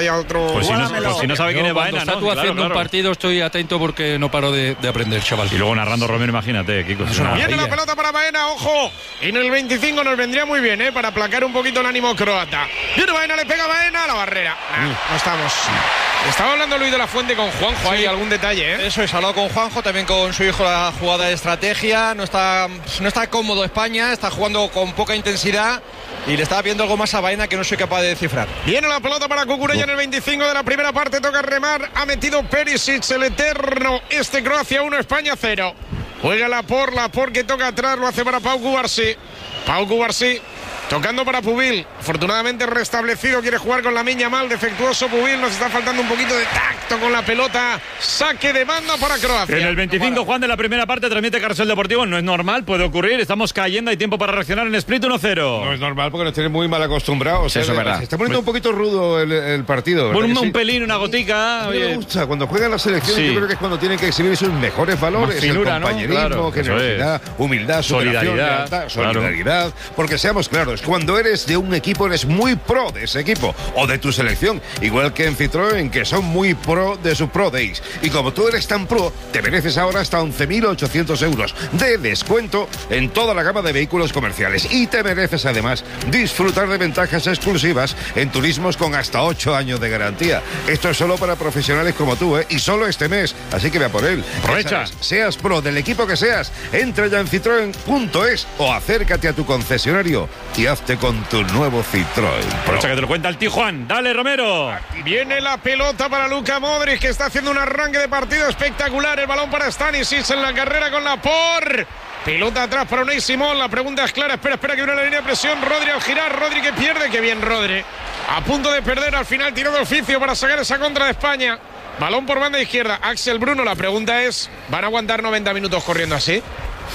ahí a otro. Pues si no sabe quién es Baena, ¿no? Tú haciendo un partido estoy atento porque no paro de aprender, chaval. Y luego narrando Romero, imagínate, Kiko. Viene la pelota para Baena, ojo. En el 25 nos vendría muy bien, para aplacar un poquito el ánimo croata. Viene Baena, le pega Baena a la barrera. No estamos. Estaba hablando Luis de la Fuente con Juanjo, ¿hay algún detalle? Eso es, hablado con Juanjo, también con su hijo la jugada de estrategia. No está cómodo España, está jugando con poca intensidad y le estaba viendo algo más a Baena que no soy capaz de descifrar. Viene la pelota para Cucurella en el 25 de la primera parte, toca remar, ha metido Perisic, el eterno, Croacia 1, España 0. Juega la por que toca atrás, lo hace para Pau Cubarsí. Pau Cubarsí tocando para Pubil, afortunadamente restablecido, quiere jugar con Lamine Yamal, defectuoso Pubil, nos está faltando un poquito de tacto con la pelota, saque de banda para Croacia. En el 25, Juan, de la primera parte, transmite Carrusel Deportivo, no es normal, puede ocurrir, estamos cayendo, hay tiempo para reaccionar en Split 1-0. No es normal porque nos tienen muy mal acostumbrados. Eso es verdad. Se está poniendo un poquito rudo el partido. Un pelín, una gotica. A mí me gusta, cuando juegan las selecciones, yo creo que es cuando tienen que exhibir sus mejores valores, finura, el compañerismo, generosidad, humildad, solidaridad, solidaridad, porque seamos claros, cuando eres de un equipo eres muy pro de ese equipo o de tu selección, igual que en Citroën, que son muy pro de sus Pro Days, y como tú eres tan pro, te mereces ahora hasta 11.800 euros de descuento en toda la gama de vehículos comerciales, y te mereces además disfrutar de ventajas exclusivas en turismos con hasta 8 años de garantía. Esto es solo para profesionales como tú, y solo este mes, así que vea por él. Aprovecha. Seas pro del equipo que seas, entra ya en citroen.es o acércate a tu concesionario y hazte con tu nuevo Citroën. Aprovecha que te lo cuenta el tío Juan. Dale, Romero. Viene la pelota para Luka Modric, que está haciendo un arranque de partido espectacular. El balón para Stanisic en la carrera con la por. Pelota atrás para Unai Simón. La pregunta es clara. Espera que viene la línea de presión. Rodri al girar. Rodri que pierde. Qué bien Rodri. A punto de perder. Al final tiró de oficio para sacar esa contra de España. Balón por banda izquierda. Axel Bruno. La pregunta es, ¿van a aguantar 90 minutos corriendo así?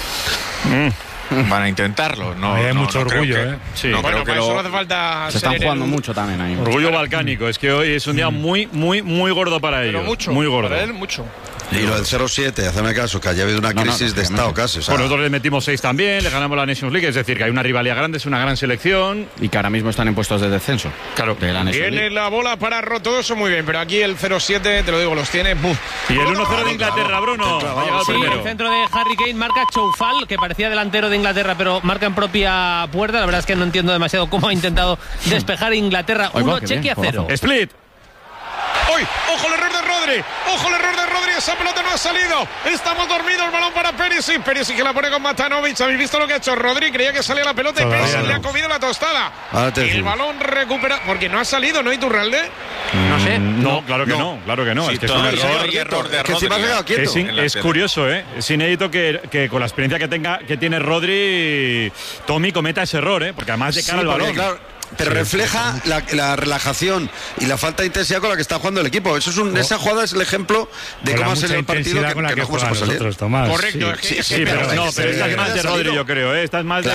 Van a intentarlo. Hay mucho orgullo, Sí. No, bueno, para eso no hace falta. Se están jugando mucho también ahí. Orgullo balcánico. Es que hoy es un día muy gordo para ellos. Mucho. Muy gordo. Para él, mucho. Y lo del 0-7, hazme caso, que haya habido una crisis de estado casi. O sea. Bueno, nosotros le metimos 6 también, le ganamos la Nations League, es decir, que hay una rivalidad grande, es una gran selección. Y que ahora mismo están en puestos de descenso. Claro. De la Nations Viene League. la bola para todo eso muy bien, pero aquí el 0-7, te lo digo, los tiene. ¡Buf! Y el 1-0 de Inglaterra, Bruno. Ha llegado Sí, primero. el centro de Harry Kane marca Choufal, que parecía delantero de Inglaterra, pero marca en propia puerta. La verdad es que no entiendo demasiado cómo ha intentado despejar Inglaterra. 1, Chequia 0. Split. ¡Uy! ¡Ojo el error de Rodri! ¡Ojo el error de Rodri! Esa pelota no ha salido. Estamos dormidos. El balón para Perisic. Perisic que la pone con Matanovic. ¿Habéis visto lo que ha hecho Rodri? Creía que salía la pelota y Perisic le ha comido la tostada. El balón recupera. Porque no ha salido, ¿no, Iturralde? No sé. No, claro que no. Sí, es que es un error de que encima se ha quedado quieto. Es curioso, ¿eh? Es inédito que con la experiencia que tiene Rodri, Tommy cometa ese error, porque además de cara al balón. Claro, pero refleja la relajación y la falta de intensidad con la que está jugando el equipo. Esa jugada es el ejemplo de cómo ha salido el partido que no jugamos a salir. Correcto. Pero esta es más de Rodri, yo creo, ¿eh? Esta es más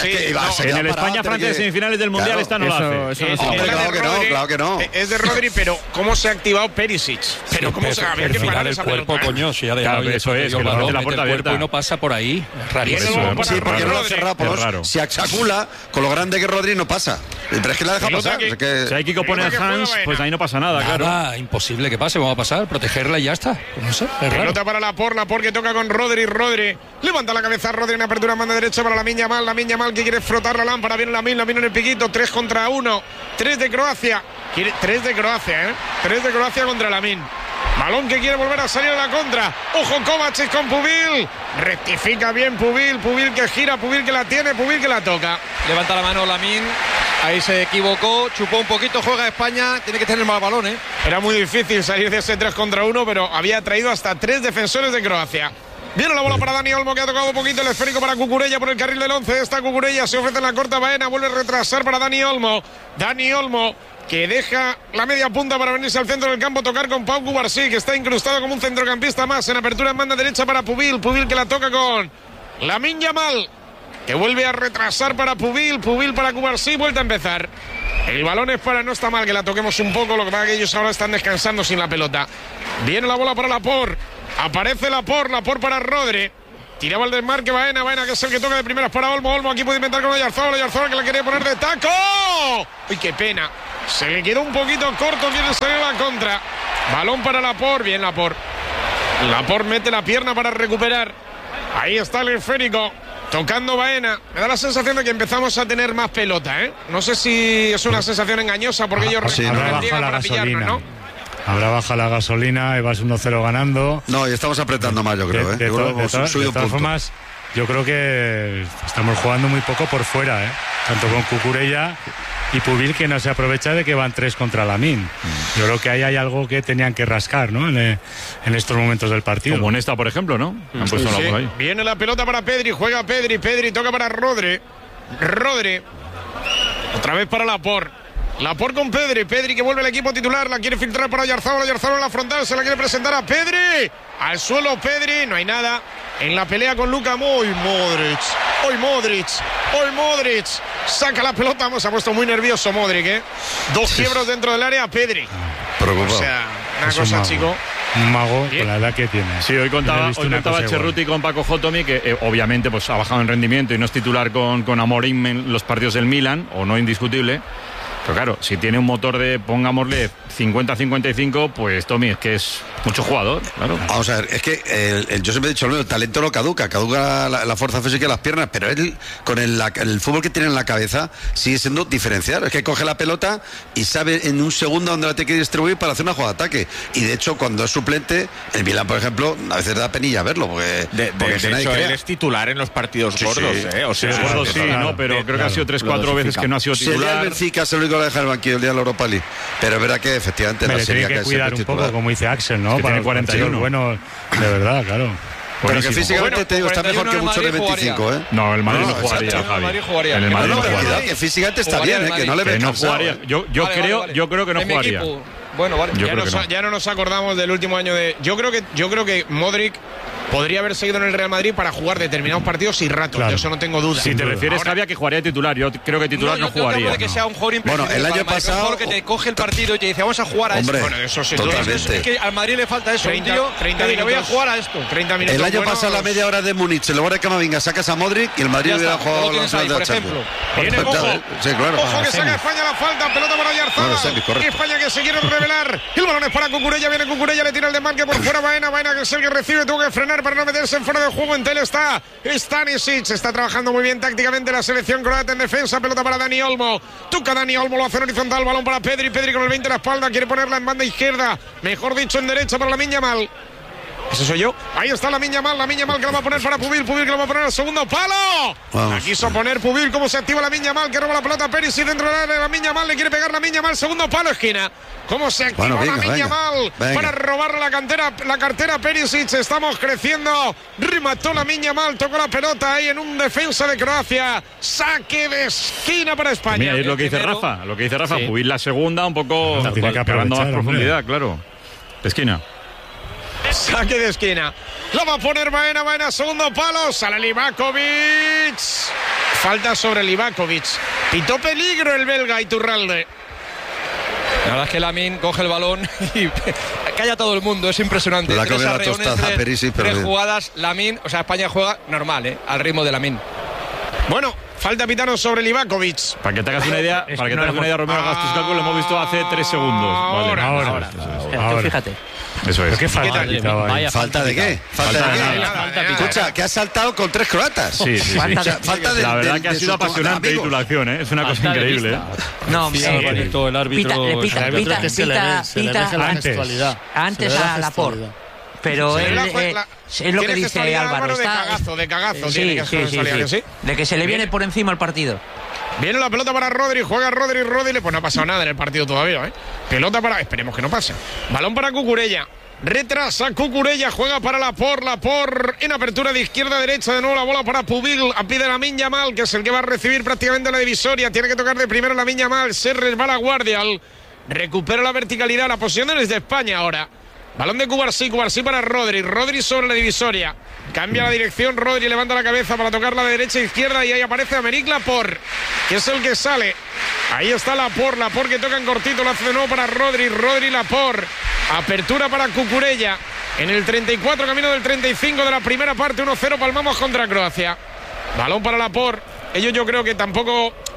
en el España-Francia de semifinales del Mundial, esta no la hace. Claro que no. Es de Rodri, pero ¿cómo se ha activado Perisic? Pero ¿cómo se había que parar esa cuerpo, pelota? coño, si ya de Claro, eso es, que lo hace la puerta abierta. Y no pasa por ahí. Es rarísimo. Sí, porque no lo Es cerramos. raro. Si Axacula, con lo grande que Rodri, no pasa. Pero es que la deja pasar. Si hay Kiko pone a Hans, pues ahí no pasa nada, claro. Nada, imposible que pase, vamos a pasar, protegerla y ya está. No sé, es raro. Pelota para Laporte que toca con Rodri. Levanta la cabeza Rodri en apertura, manda derecha para Lamine Yamal que quiere frotar la lámpara. Viene Lamine en el piquito. 3 contra 1. 3 de Croacia. 3 de Croacia, 3 de Croacia contra Lamine. Balón que quiere volver a salir a la contra. Ojo Kovacic con Pubil. Rectifica bien Pubil que gira, Pubil que la tiene, Pubil que la toca. Levanta la mano Lamine. Ahí se equivocó, chupó un poquito, juega España, tiene que tener más balón, Era muy difícil salir de ese 3 contra 1, pero había traído hasta 3 defensores de Croacia. Viene la bola para Dani Olmo, que ha tocado un poquito el esférico para Cucurella por el carril del 11. Esta Cucurella se ofrece en la corta Baena, vuelve a retrasar para Dani Olmo. Dani Olmo que deja la media punta para venirse al centro del campo, tocar con Pau Cubarsí, que está incrustado como un centrocampista más. En apertura en banda derecha para Pubil que la toca con Lamine Yamal, que vuelve a retrasar para Pubil para Cubarsí, vuelta a empezar. El balón es para, no está mal que la toquemos un poco, lo que pasa es que ellos ahora están descansando sin la pelota. Viene la bola para Laporte, aparece Laporte para Rodri. Tiraba el desmarque Baena que es el que toca de primeras para Olmo aquí puede inventar con Oyarzábal que la quería poner de taco. ¡Uy, qué pena! Se le quedó un poquito corto, quiere salir a la contra. Balón para Laporte, bien Laporte. Laporte mete la pierna para recuperar. Ahí está el esférico, tocando Baena. Me da la sensación de que empezamos a tener más pelota, ¿eh? No sé si es una sensación engañosa porque ellos habrá bajado la gasolina, ¿no? Habrá bajado la gasolina y vas 1-0 ganando. No, y estamos apretando más, yo creo. De todas formas, yo creo que estamos jugando muy poco por fuera, ¿eh? Tanto con Cucurella y Pubil, que no se aprovecha de que van 3 contra Lamine. Yo creo que ahí hay algo que tenían que rascar, ¿no? En estos momentos del partido. Como en esta, por ejemplo, ¿no? Han puesto la bola ahí. Viene la pelota para Pedri, juega Pedri, toca para Rodri. Otra vez para Laporte. Laporte con Pedri que vuelve al equipo titular, la quiere filtrar para Oyarzabal en la frontal, se la quiere presentar a Pedri. Al suelo Pedri, no hay nada. En la pelea con Luka Modric. Saca la pelota, se ha puesto muy nervioso Modric, ¿eh? 2 quiebros dentro del área, Pedri. Preocupado. O sea, una cosa, chico. Un mago con la edad que tiene. Sí, hoy contaba Cerruti con Paco Jotomi que obviamente pues ha bajado en rendimiento y no es titular con Amorim en los partidos del Milan, o no indiscutible. Pero claro, si tiene un motor de, pongámosle, 50-55, pues Tommy, es que es mucho jugador, claro. Vamos a ver, es que yo siempre he dicho, el talento no caduca la fuerza física y las piernas, pero él, con el fútbol que tiene en la cabeza, sigue siendo diferencial. Es que coge la pelota y sabe en un segundo dónde la tiene que distribuir para hacer una jugada de ataque. Y de hecho, cuando es suplente, el Milan, por ejemplo, a veces da penilla verlo, porque de hecho, él es titular en los partidos gordos, ¿eh? O sea, gordos sí, ¿no? Pero creo que ha sido 3-4 veces que no ha sido titular. Sería el Benfica, se lo digo a dejar el banquillo el día de la Europa League. Pero es verdad que efectivamente no sería que cuidar un poco, como dice Axel, ¿no? Que tiene 41. Bueno, de verdad, claro. Pero que físicamente te digo, está mejor que muchos de 25, ¿eh? No, el Madrid no jugaría, Javi. En el Madrid no jugaría. Que físicamente está bien, que no le ve cansado. Yo creo que no jugaría. Bueno, vale. Ya no nos acordamos del último año de... Yo creo que Modric podría haber seguido en el Real Madrid para jugar determinados partidos y ratos, de eso no tengo duda. Si te refieres, Javier, que jugaría titular, yo creo que titular no jugaría. Que sea un jugador bueno, el año pasado que te coge el partido y te dice, vamos a jugar a esto. Bueno, eso sí, totalmente. Es que al Madrid le falta eso, 30 minutos, voy a jugar a esto. 30 minutos. El año pasado, la media hora de Múnich, en lugar de Camavinga, sacas a Modric y el Madrid hubiera jugado la final de la Champions. Sí, claro. Ojo que saca España la falta, pelota para Oyarzabal. España que se quiere revelar. El balón es para Cucurella, viene Cucurella, le tira el desmarque por fuera Baena que es el que recibe, tuvo que frenar para no meterse en fuera del juego. En tele está Stanisic, está trabajando muy bien tácticamente la selección croata en defensa, pelota para Dani Olmo, toca Dani Olmo, lo hace en horizontal, balón para Pedri con el 20 en la espalda, quiere ponerla en banda izquierda, mejor dicho en derecha para Lamine Yamal. Ese soy yo. Ahí está Lamine Yamal que lo va a poner para Pubil que lo va a poner al segundo palo. La quiso poner Pubil, cómo se activa Lamine Yamal, que roba la pelota a Perisic dentro del área de Lamine Yamal, le quiere pegar Lamine Yamal, segundo palo, esquina. Cómo se activa Lamine Yamal para robar la cartera Perisic. Estamos creciendo. Remató Lamine Yamal, tocó la pelota ahí en un defensa de Croacia. Saque de esquina para España. Mira, es lo que dice Rafa. Sí. Pubil la segunda, un poco pegando más profundidad, claro. De esquina. Saque de esquina. Lo va a poner Baena, segundo palo. Sale Livakovic. Falta sobre Livakovic. Pitó peligro el belga Iturralde. La verdad es que Lamine coge el balón y calla a todo el mundo, es impresionante. La coge la tostada a Perisic, pero tres jugadas, Lamine, o sea, España juega normal, al ritmo de Lamine. Bueno, falta pitano sobre Livakovic. Para que te hagas una idea, Romero, hagas tus cálculos, lo hemos visto hace 3 segundos. Vale, ahora. Fíjate. Eso es. ¿Qué falta? ¿Falta de qué? Escucha, que ha saltado con 3 croatas. Sí. Falta de, la verdad que ha sido apasionante la titulación, ¿eh? Es una cosa increíble. No, el árbitro pita antes a Laporte. Pero es lo que dice Álvaro. De cagazo. Sí. De que se le viene por encima el partido. Viene la pelota para Rodri, juega Rodri, pues no ha pasado nada en el partido todavía, ¿eh? Pelota para... Esperemos que no pase. Balón para Cucurella. Retrasa Cucurella, juega para Laporte en apertura de izquierda a derecha, de nuevo la bola para Pubil, pide Lamine Yamal, que es el que va a recibir prácticamente la divisoria, tiene que tocar de primero Lamine Yamal, se resbala Guardial, recupera la verticalidad, la posición es de España ahora. Balón de Cubarsí para Rodri sobre la divisoria, cambia la dirección, Rodri levanta la cabeza para tocarla de derecha a izquierda y ahí aparece Aymeric Laporte, que es el que sale. Ahí está Laporte que toca en cortito, lo hace de nuevo para Rodri Laporte, apertura para Cucurella, en el 34, camino del 35 de la primera parte, 1-0, palmamos contra Croacia. Balón para Laporte. Ellos yo creo que tampoco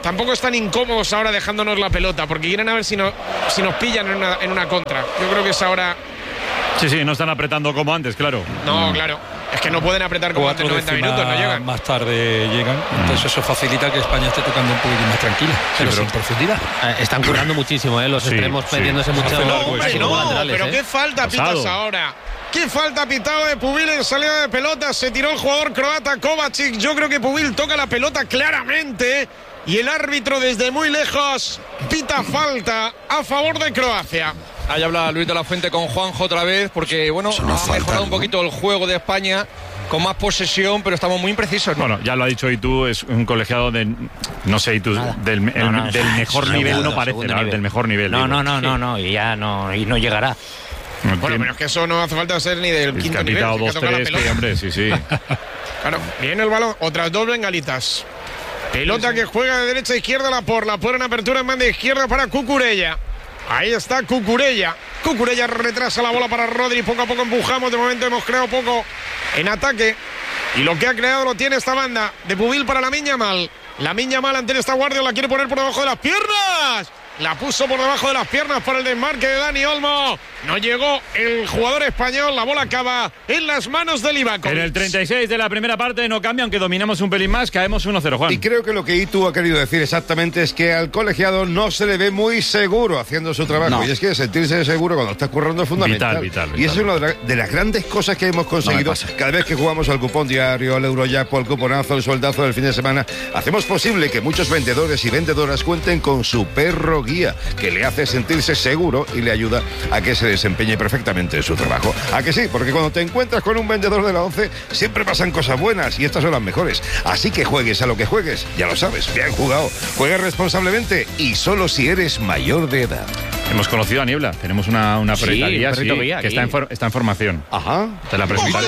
tampoco están incómodos ahora dejándonos la pelota, porque quieren a ver si nos pillan en una contra. Yo creo que es ahora... Sí, no están apretando como antes, claro. No, claro. Es que no pueden apretar como antes 90 minutos, no llegan. Más tarde llegan, entonces eso facilita que España esté tocando un poquitín más tranquila, pero sin profundidad. Están currando muchísimo, los extremos perdiéndose mucho. No, hombre, pero qué falta pitas ahora. ¿Qué falta pitado de Pubil en salida de pelota? Se tiró el jugador croata Kovacic. Yo creo que Pubil toca la pelota claramente y el árbitro desde muy lejos pita falta a favor de Croacia. Ahí habla Luis de la Fuente con Juanjo otra vez, porque bueno, ha mejorado un poquito el juego de España, con más posesión, pero estamos muy imprecisos, ¿no? Bueno, ya lo ha dicho Itu, es un colegiado de, no sé, Itu, del mejor nivel, no parece, del mejor nivel. No, y ya no llegará. Bueno, pero es que eso no hace falta ser ni del quinto nivel. Ha pitado 2-3, que hombre, sí. Claro, viene el balón, otras dos bengalitas. Pelota que juega de derecha a izquierda, la ponen en apertura en banda izquierda para Cucurella. Ahí está Cucurella. Cucurella retrasa la bola para Rodri. Poco a poco empujamos. De momento hemos creado poco en ataque. Y lo que ha creado lo tiene esta banda. De Pubil para Lamine Yamal. Lamine Yamal ante esta guardia la quiere poner por debajo de las piernas. La puso por debajo de las piernas para el desmarque de Dani Olmo. No llegó el jugador español. La bola acaba en las manos de Livakovic. En el 36 de la primera parte no cambia, aunque dominamos un pelín más. Caemos 1-0, Juan. Y creo que lo que Itu ha querido decir exactamente es que al colegiado no se le ve muy seguro haciendo su trabajo. No. Y es que sentirse seguro cuando está currando es fundamental. Vital. Y eso es una de las grandes cosas que hemos conseguido cada vez que jugamos al cupón diario, al Eurojackpot, al cuponazo, el sueldazo del fin de semana. Hacemos posible que muchos vendedores y vendedoras cuenten con su perro guía, que le hace sentirse seguro y le ayuda a que se desempeñe perfectamente en su trabajo. ¿A que sí? Porque cuando te encuentras con un vendedor de la 11 siempre pasan cosas buenas y estas son las mejores. Así que juegues a lo que juegues, ya lo sabes, bien jugado. Juega responsablemente y solo si eres mayor de edad. Hemos conocido a Niebla, tenemos una perrita guía, que está en formación. Ajá. Te la presentamos.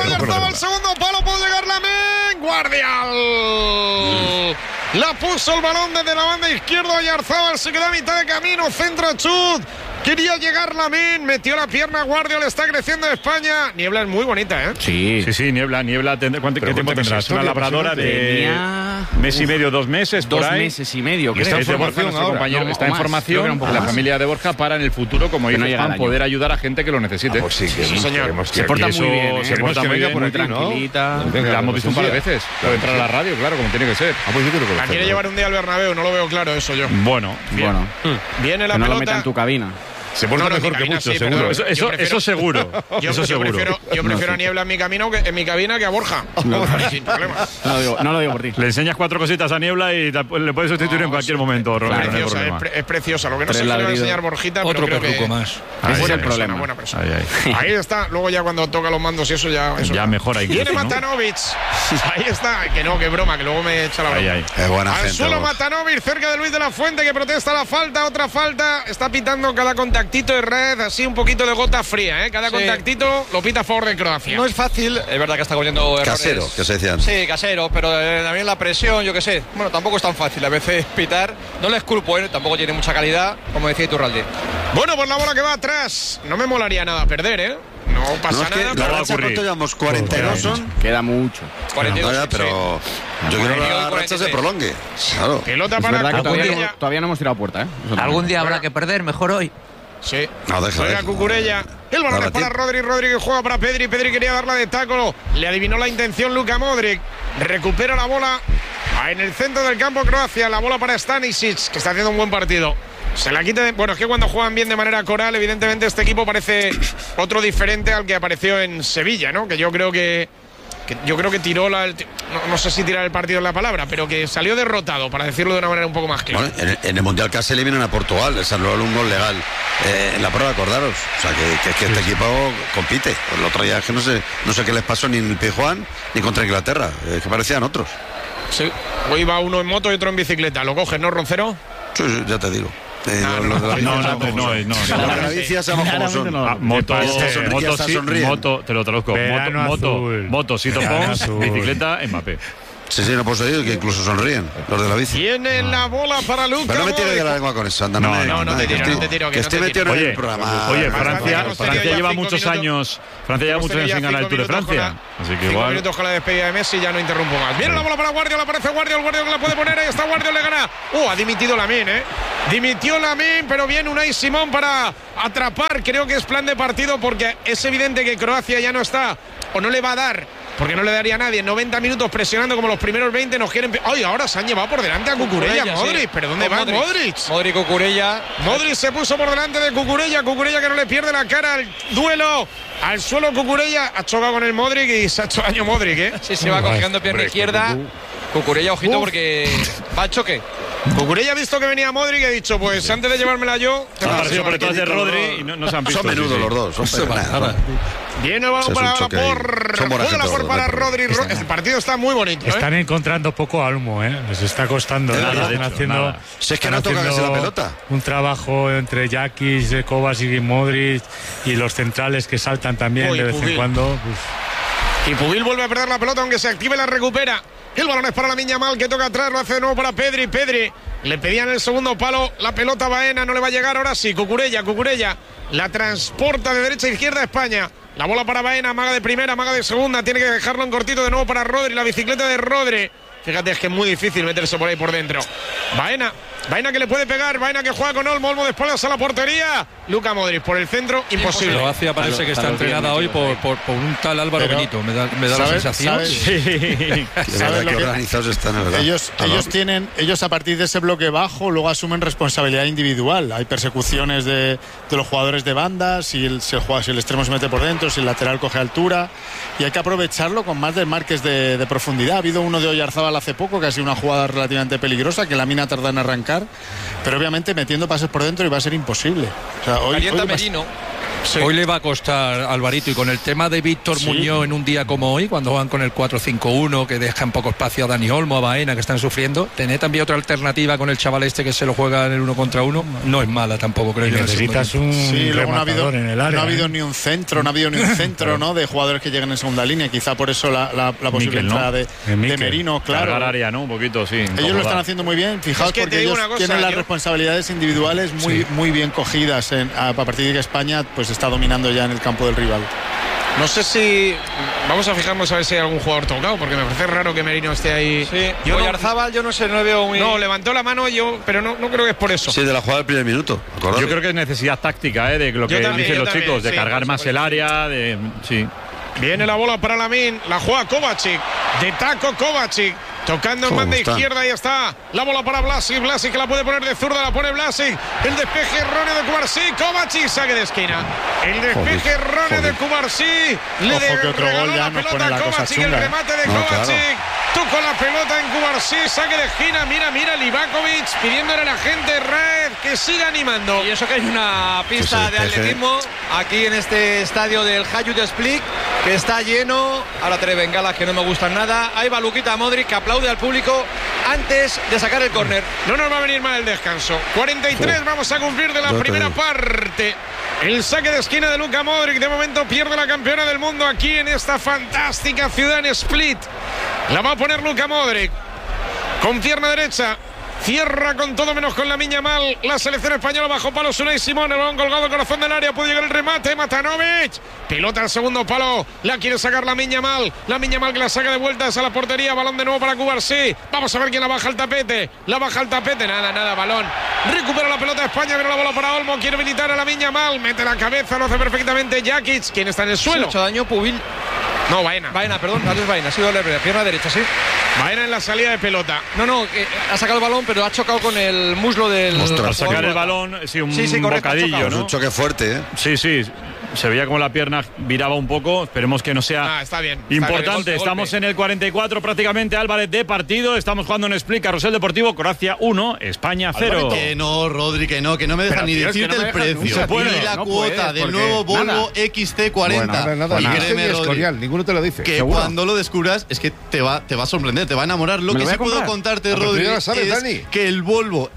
El segundo palo puede llegar Lamine. Guardial. La puso el balón desde la banda izquierda y Arzábal se queda a mitad de camino. Centro chut. Quería llegar Lamine, metió la pierna Guardiol, está creciendo España. Niebla es muy bonita, ¿eh? Sí, Niebla. ¿Qué tiempo tendrás? Es una labradora de mes y medio, 2 meses, por ahí. 2 meses y medio, creo. Está en formación ahora. Está en formación la familia de Borja para en el futuro, como dice Juan, poder ayudar a gente que lo necesite. Pues sí, señor. Se porta muy bien, se porta muy bien, muy tranquilita. La hemos visto un par de veces. Puede entrar a la radio, claro, como tiene que ser. La quiere llevar un día al Bernabéu, no lo veo claro eso yo. Bueno. Viene la pelota. No lo meta en tu cabina. Se porta mejor que mucho, seguro. Eso seguro. Yo prefiero a Niebla en mi cabina que a Borja. Sin problema. No lo digo por ti. Le enseñas 4 cositas a Niebla y le puedes sustituir en cualquier momento, Romero. Es preciosa. Lo que no sé si le va a enseñar Borjita, pero creo que más. Ese es el problema. Buena persona. Ahí está. Luego ya cuando toca los mandos y eso ya mejora. Viene Matanovic. Ahí está. Que broma, que luego me echa la broma. Es buena gente. Al suelo Matanovic, cerca de Luis de la Fuente, que protesta la falta. Otra falta. Está pitando cada contactito de red, así un poquito de gota fría, ¿eh? Cada contactito lo pita a favor de Croacia. No es fácil, es verdad que está cometiendo errores. Casero, que se decían. Sí, casero, pero también la presión, yo qué sé. Bueno, tampoco es tan fácil a veces pitar. No le esculpo, tampoco tiene mucha calidad, como decía Iturralde. Bueno, pues la bola que va atrás. No me molaría nada perder, ¿eh? No pasa nada. La racha, ¿cuánto llevamos? 42 son. Queda mucho. 42, pero yo quiero que la racha se prolongue. Claro. Pelota para Cucurella. Todavía no hemos tirado puerta, ¿eh? Algún día habrá que perder, mejor hoy. Sí. No, deja. Cucurella. El balón es para Rodri que juega para Pedri. Pedri quería darla de taco. Le adivinó la intención Luka Modric. Recupera la bola en el centro del campo Croacia. La bola para Stanisic, que está haciendo un buen partido. Se la quita. Bueno, es que cuando juegan bien de manera coral, evidentemente este equipo parece otro diferente al que apareció en Sevilla, ¿no? Que yo creo que tiró no sé si tirar el partido es la palabra, pero que salió derrotado, para decirlo de una manera un poco más clara. Bueno, en el Mundial casi eliminan a Portugal, les anularon un gol legal en la prueba, acordaros. O sea, que este equipo compite. El otro día es que no sé qué les pasó ni en el Pijuán ni contra Inglaterra, que parecían otros. Sí, hoy va uno en moto y otro en bicicleta. ¿Lo coges, no, Roncero? Sí, ya te digo. Moto, te lo traduzco. Moto, Sito Pons, bicicleta, Mbappé. Sí, no puedo seguir, que incluso sonríen los de la bici. Tiene la bola para Luka. Pero no me tires de la lengua con eso, anda. No te tiro. Que esté metido en el programa. Oye, Francia lleva muchos años. Francia lleva muchos años sin ganar el Tour de Francia. Así que 5 minutos con la despedida de Messi, ya no interrumpo más. Viene la bola para Guardiola, aparece Guardiola, el que la puede poner, ahí está Guardiola, le gana. Ha dimitido Lamín, Dimitió Lamín, pero viene Unai Simón para atrapar. Creo que es plan de partido porque es evidente que Croacia ya no está, o no le va a dar, porque no le daría a nadie. 90 minutos presionando como los primeros 20, nos quieren... ¡Ay, ahora se han llevado por delante a Cucurella, Modric! Sí. ¿Pero dónde va Modric? Modric, Cucurella. Modric se puso por delante de Cucurella que no le pierde la cara al duelo. Al suelo Cucurella, ha chocado con el Modric y se ha hecho daño Modric, Sí, se va cogiendo pierna izquierda. Cucurella, ojito, porque va al choque. Cucurella ha visto que venía Modric y ha dicho, pues antes de llevármela yo... por detrás de Rodri y no se han visto. Son menudos los dos. Viene el balón para Rodri. El partido está muy bonito. Están encontrando poco a Olmo, Les está costando. Están haciendo... Si es que no toca casi la pelota. Un trabajo entre Jakic, Kovacic y Modric y los centrales que saltan también de vez en cuando. Y Pubil vuelve a perder la pelota, aunque se active la recupera. El balón es para Lamine Yamal, que toca atrás, lo hace de nuevo para Pedri. Le pedían el segundo palo, la pelota a Baena, no le va a llegar, ahora sí. Cucurella la transporta de derecha a izquierda a España. La bola para Baena, amaga de primera, amaga de segunda, tiene que dejarlo en cortito de nuevo para Rodri, la bicicleta de Rodri. Fíjate, es que es muy difícil meterse por ahí por dentro. Baena que le puede pegar, Baena que juega con Olmo de espaldas a la portería. Luka Modric por el centro, imposible. Croacia parece que está entrenada hoy por un tal Álvaro Benito, me da la sensación. ¿Sabes lo que organizados están, ¿verdad? Ellos a partir de ese bloque bajo luego asumen responsabilidad individual. Hay persecuciones de los jugadores de banda, si el extremo se mete por dentro, si el lateral coge altura, y hay que aprovecharlo con más desmarques de profundidad. Ha habido uno de Oyarzabal hace poco que ha sido una jugada relativamente peligrosa, que la mina tarda en arrancar, pero obviamente metiendo pases por dentro y va a ser imposible. O sea, hoy Merino. Sí. Hoy le va a costar Alvarito, y con el tema de Víctor Muñoz en un día como hoy, cuando van con el 4-5-1, que dejan poco espacio a Dani Olmo, a Baena, que están sufriendo, tener también otra alternativa con el chaval que se lo juega en el 1 contra 1, no es mala tampoco, creo yo. Necesitas un rematador en el área. No ha habido ni un centro, ¿no? De jugadores que lleguen en segunda línea, quizá por eso la posible entrada de Merino, claro. Cargar área, ¿no? Un poquito, sí. Ellos lo están haciendo muy bien, fijaos, porque ellos tienen las responsabilidades individuales muy bien cogidas a partir de que España pues está dominando ya en el campo del rival. No sé si... Vamos a fijarnos a ver si hay algún jugador tocado, porque me parece raro que Merino esté ahí. Sí, Oyarzabal, yo no sé, no le veo muy... No, levantó la mano pero no creo que es por eso. Sí, de la jugada del primer minuto. Yo creo que es necesidad táctica, de lo que dicen los chicos, de cargar más el área, sí. Viene la bola para Lamín, la juega Kovacic, de taco Kovacic, tocando en banda izquierda, ahí está la bola para Vlasic que la puede poner de zurda, la pone Vlasic, el despeje erróneo de Cubarsí, Kovacic, saque de esquina, el despeje erróneo de Cubarsí, le regaló la pelota a Kovacic, el remate de Kovacic, tocó la pelota en Cubarsí, saque de esquina, mira Livakovic pidiéndole a la gente Raed que siga animando. Y eso que hay una pista de atletismo aquí en este estadio del Hajduk Split, que está lleno. Ahora tres bengalas que no me gustan nada. Ahí va Luka Modric, que aplaude al público antes de sacar el córner. No nos va a venir mal el descanso. 43 vamos a cumplir de la primera parte. El saque de esquina de Luka Modric. De momento pierde la campeona del mundo aquí en esta fantástica ciudad en Split. La va a poner Luka Modric con pierna derecha. Cierra con todo menos con Lamine Yamal. La selección española bajo palo, Unai Simón. El balón colgado al corazón del área. Puede llegar el remate. Matanovic. Pelota al segundo palo. La quiere sacar Lamine Yamal. Lamine Yamal que la saca de vueltas a la portería. Balón de nuevo para Cubarsí. Vamos a ver quién la baja al tapete. Nada. Balón. Recupera la pelota España. Viene la bola para Olmo. Quiere habilitar a Lamine Yamal. Mete la cabeza. Lo hace perfectamente Jakic. ¿Quién está en el suelo? Se ha hecho daño Pubil. No, Baena, perdón, no es Baena, ha sido la pierna derecha, sí. Baena en la salida de pelota. No, ha sacado el balón, pero ha chocado con el muslo del... Al sacar el balón, un bocadillo, ¿no? Es un choque fuerte, ¿eh? Sí. Se veía como la pierna viraba un poco. Esperemos que no sea está bien, importante. Estamos en el 44 prácticamente, Álvarez, de partido. Estamos jugando en Split, Carrusel Deportivo. Croacia 1, España 0. Que no, Rodri, que no me dejan ni decirte el precio. Y la cuota del nuevo Volvo XC40. Nada. Y créeme, Rodri, ninguno te lo dice. Que ¿seguro? cuando lo descubras es que te va a sorprender, te va a enamorar. Lo que sí puedo contarte, Rodri, es que el Volvo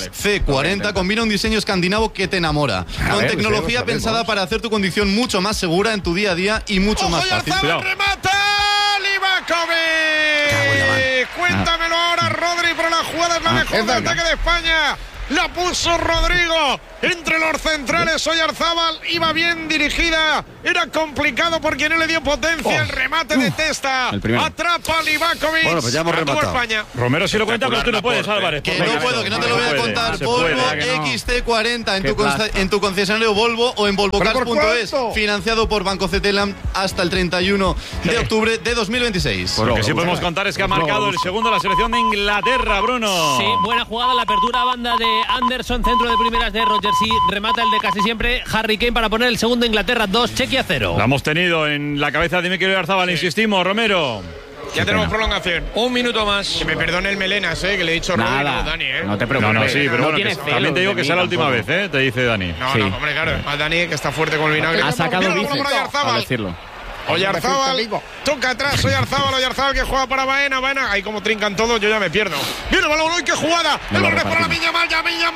XC40 combina un diseño escandinavo que te enamora. Con tecnología pensada para hacer tu condición mucho más segura en tu día a día y mucho más fácil. ¡Remata! ¡Livakovic! Cuéntamelo ahora, Rodri, pero la jugada es la mejor del ataque de España. La puso Rodrigo entre los centrales. Oyarzábal iba bien dirigida. Era complicado porque no le dio potencia. El remate de Testa. Atrapa a Livakovic. Bueno, pues ya hemos rematado. España. Romero sí lo cuenta, pero tú no puedes, Álvarez. Que no puedo, que no te lo voy a contar. Volvo XC40 en tu concesionario Volvo o en volvocars.es. Financiado por Banco CTLM hasta el 31 de octubre de 2026. Lo que sí podemos contar es que ha marcado el segundo la selección de Inglaterra, Bruno. Sí, buena jugada, la apertura a banda de Anderson, centro de primeras de Rodgers y remata el de casi siempre Harry Kane para poner el segundo. Inglaterra 2, Chequia 0. La hemos tenido en la cabeza de Mikel Oyarzábal, insistimos, Romero. Ya tenemos prolongación. Un minuto más. Que me perdone el Melenas, que le he dicho Rodri, no, Dani, No te preocupes. No, sí, pero bueno, también te digo que sea la última vez, te dice Dani. No, hombre, claro. Más Dani, que está fuerte con el vinagre. Ha sacado bíceps, a decirlo. Oyarzábal, toca atrás, Oyarzábal que juega para Baena, ahí como trincan todos, yo ya me pierdo. Viene el balón, ¡uy, qué jugada! El balón para la Yamal,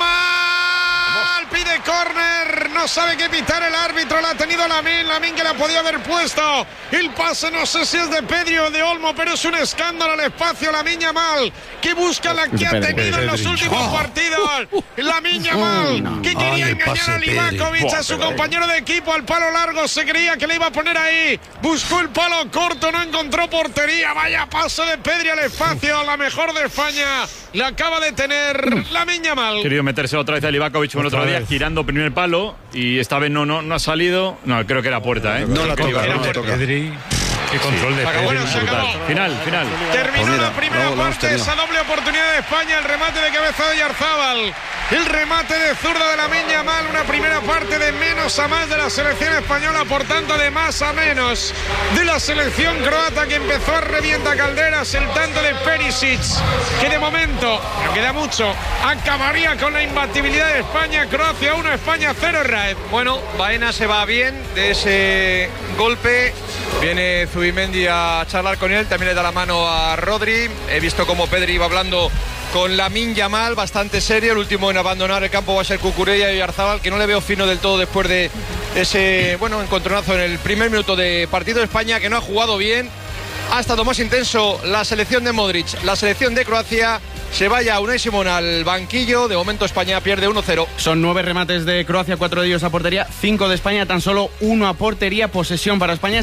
pide córner, no sabe qué pitar el árbitro, la ha tenido Lamine que la podía haber puesto. El pase no sé si es de Pedri o de Olmo, pero es un escándalo al espacio. Lamine Yamal, que busca la que ha tenido en los últimos partidos. Lamine Yamal, que quería engañar a Livakovic, a su compañero de equipo, al palo largo, se creía que le iba a poner ahí. Buscó el palo corto, no encontró portería. Vaya paso de Pedri al espacio, la mejor de España. La acaba de tener Lamine Yamal. Querido meterse otra vez a Livakovic como el otro día, girando primer palo, y esta vez no ha salido. No, creo que era puerta, No la toca. Pedri, qué control de Pedri. Final. Terminó la primera parte, esa doble oportunidad de España, el remate de cabeza de Oyarzábal, el remate de zurda de Lamine Yamal, una primera parte de menos a más de la selección española, por tanto de más a menos de la selección croata, que empezó a revienta calderas. El tanto de Perisic, que de momento, no queda mucho, acabaría con la imbatibilidad de España. Croacia 1, España 0, Raed. Bueno, Baena se va bien de ese golpe. Viene Zubimendi a charlar con él, también le da la mano a Rodri. He visto cómo Pedri iba hablando con Lamine Yamal, bastante serio. El último en abandonar el campo va a ser Cucurella y Oyarzábal, que no le veo fino del todo después de ese encontronazo en el primer minuto de partido de España, que no ha jugado bien. Ha estado más intenso la selección de Modric, la selección de Croacia. Se vaya Unai Simón al banquillo. De momento España pierde 1-0. Son 9 remates de Croacia, 4 de ellos a portería, 5 de España, tan solo 1 a portería. Posesión para España,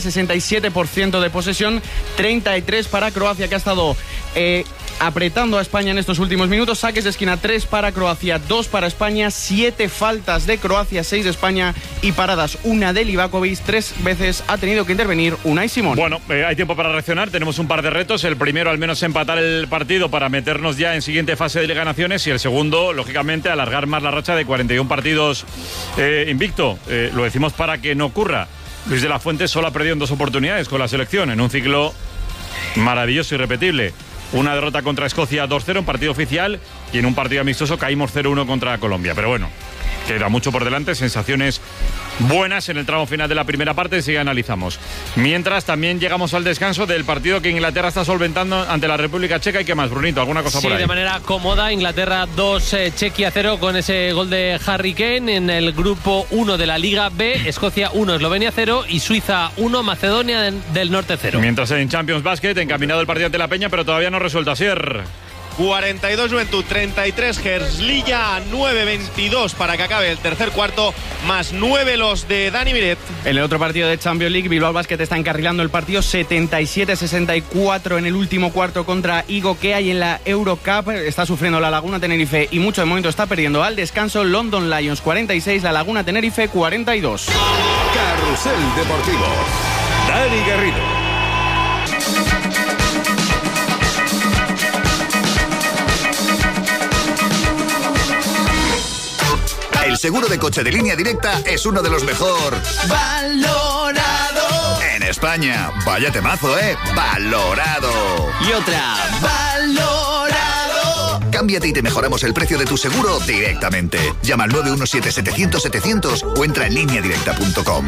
67% de posesión, 33 para Croacia, que ha estado apretando a España en estos últimos minutos. Saques de esquina, 3 para Croacia, 2 para España, 7 faltas de Croacia, 6 de España y paradas, 1 de Livakovic. 3 veces ha tenido que intervenir Unai Simón. Bueno, hay tiempo para reaccionar. Tenemos un par de retos. El primero, al menos empatar el partido para meternos ya en siguiente fase de Liga de Naciones, y el segundo, lógicamente, alargar más la racha de 41 partidos invicto. Lo decimos para que no ocurra. Luis de la Fuente solo ha perdido en 2 oportunidades con la selección, en un ciclo maravilloso y irrepetible. Una derrota contra Escocia 2-0 en partido oficial, y en un partido amistoso caímos 0-1 contra Colombia. Pero bueno, queda mucho por delante, sensaciones buenas en el tramo final de la primera parte, y analizamos. Mientras, también llegamos al descanso del partido que Inglaterra está solventando ante la República Checa. ¿Y qué más, Brunito? ¿Alguna cosa por ahí? Sí, de manera cómoda. Inglaterra 2, Chequia 0, con ese gol de Harry Kane. En el grupo 1 de la Liga B, Escocia 1, Eslovenia 0 y Suiza 1, Macedonia del Norte 0. Mientras en Champions Basket, encaminado el partido ante la Peña, pero todavía no resuelto. Asier. 42 Juventud, 33 Herzliya, 9-22 para que acabe el tercer cuarto, más 9 los de Dani Miret. En el otro partido de Champions League, Bilbao Basket está encarrilando el partido 77-64 en el último cuarto contra Igo Kea, y en la Eurocup está sufriendo la Laguna Tenerife y mucho de momento está perdiendo. Al descanso, London Lions 46, la Laguna Tenerife 42. Carrusel Deportivo, Dani Garrido. El seguro de coche de Línea Directa es uno de los mejor valorado en España. Vaya temazo, valorado. Y otra, valorado. Cámbiate y te mejoramos el precio de tu seguro directamente. Llama al 917-700-700 o entra en lineadirecta.com.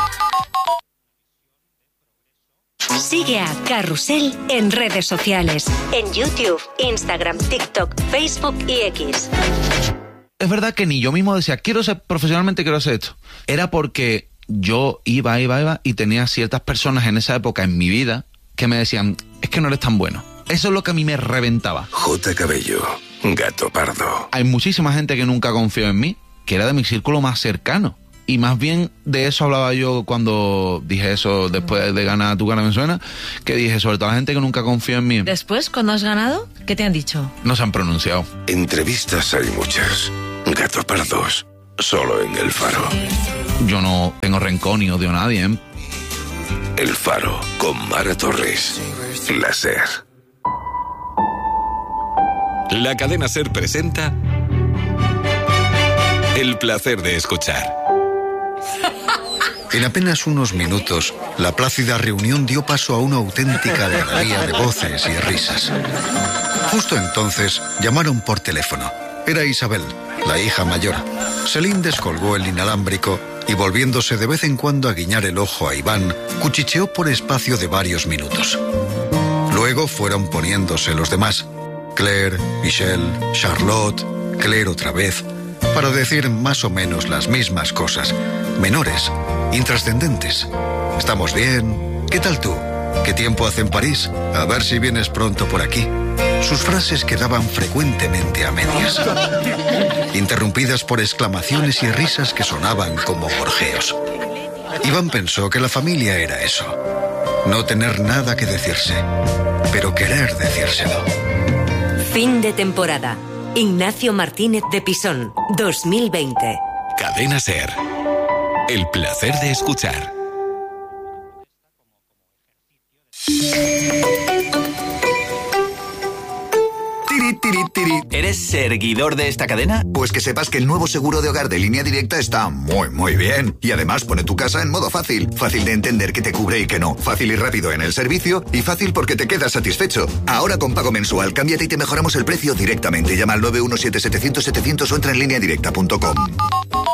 Sigue a Carrusel en redes sociales, en YouTube, Instagram, TikTok, Facebook y X. Es verdad que ni yo mismo decía, quiero ser esto. Era porque yo iba y tenía ciertas personas en esa época en mi vida que me decían, es que no eres tan bueno. Eso es lo que a mí me reventaba. J. Cabello, Gato Pardo. Hay muchísima gente que nunca confió en mí, que era de mi círculo más cercano. Y más bien de eso hablaba yo cuando dije eso después de ganar Tu Cara Me Suena, que dije sobre todo la gente que nunca confió en mí. Después, cuando has ganado, ¿qué te han dicho? No se han pronunciado. Entrevistas hay muchas. Gato Pardos, solo en El Faro. Yo no tengo rencor ni odio a nadie, ¿eh? El Faro, con Mara Torres. La SER. La cadena SER presenta El placer de escuchar. En apenas unos minutos, la plácida reunión dio paso a una auténtica algarabía de voces y risas. Justo entonces, llamaron por teléfono. Era Isabel, la hija mayor. Celine descolgó el inalámbrico y, volviéndose de vez en cuando a guiñar el ojo a Iván, cuchicheó por espacio de varios minutos. Luego fueron poniéndose los demás. Claire, Michelle, Charlotte, Claire otra vez, para decir más o menos las mismas cosas, menores, intrascendentes. ¿Estamos bien? ¿Qué tal tú? ¿Qué tiempo hace en París? A ver si vienes pronto por aquí. Sus frases quedaban frecuentemente a medias, interrumpidas por exclamaciones y risas que sonaban como gorjeos. Iván pensó que la familia era eso, no tener nada que decirse, pero querer decírselo. Fin de temporada. Ignacio Martínez de Pisón, 2020. Cadena SER. El placer de escuchar. ¿Eres seguidor de esta cadena? Pues que sepas que el nuevo seguro de hogar de Línea Directa está muy bien. Y además pone tu casa en modo fácil. Fácil de entender qué te cubre y qué no. Fácil y rápido en el servicio. Y fácil porque te quedas satisfecho. Ahora con pago mensual, cámbiate y te mejoramos el precio directamente. Llama al 917-700-700 o entra en lineadirecta.com.